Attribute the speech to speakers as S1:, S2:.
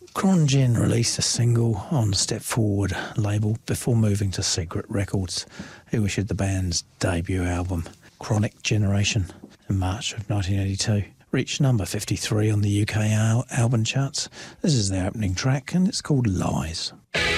S1: Crongen released a single on Step Forward label before moving to Secret Records, who issued the band's debut album, Chronic Generation, in March of 1982. Reached number 53 on the UK album charts. This is the opening track and it's called Lies.